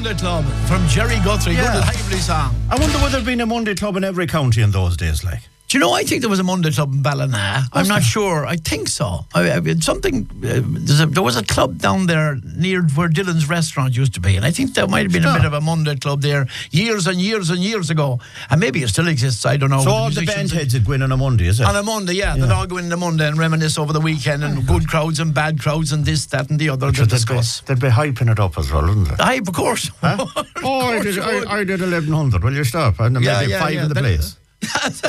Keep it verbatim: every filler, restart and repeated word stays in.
Monday Club from Jerry Guthrie. Yeah. Good lively song. I wonder whether there'd been a Monday club in every county in those days, like. Do you know, I think there was a Monday Club in Ballina. I'm not sure. I think so. I, I, something. Uh, there's a, there was a club down there near where Dylan's restaurant used to be, and I think there might have been a bit of a Monday Club there years and years and years ago. And maybe it still exists. I don't know. So all the band heads would go in on a Monday, is it? On a Monday, yeah. Yeah. They'd all go in on a Monday and reminisce over the weekend, and good crowds and bad crowds and this, that, and the other to discuss. They'd be hyping it up as well, wouldn't they? Aye, of course. Huh? Of oh, I course did, you would. I, I did eleven hundred. Will you stop? And there Yeah, may be yeah, five yeah. in the That- place.